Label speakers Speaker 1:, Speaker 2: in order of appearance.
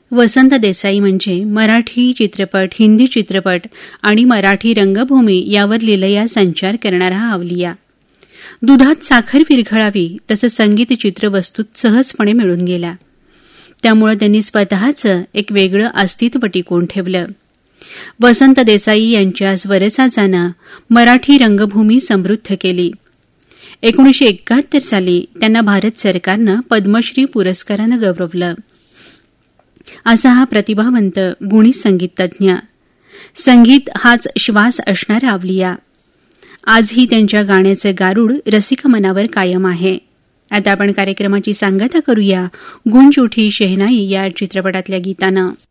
Speaker 1: वसंत देसाई म्हणजे मराठी चित्रपट, हिंदी चित्रपट आणि मराठी रंगभूमी यावर लीलया संचार करणारा हा अवलिया. दुधात साखर विरघळावी तसं संगीत चित्रवस्तूत सहजपणे मिळून गेला. त्यामुळे त्यांनी स्वतःचं एक वेगळं अस्तित्व टिकवून ठेवलं. वसंत देसाई यांच्या स्वरसाजानं मराठी रंगभूमी समृद्ध केली. 1971 साली त्यांना भारत सरकारनं पद्मश्री पुरस्कारानं गौरवलं. असा हा प्रतिभावंत गुणी संगीतज्ञ, संगीत हाच श्वास असणारा अवलिया. आजही त्यांच्या गाण्याचं गारुड रसिक मनावर कायम आहे. आता आपण कार्यक्रमाची सांगता करूया गुंज उठी शहनाई या चित्रपटातल्या गीतानं.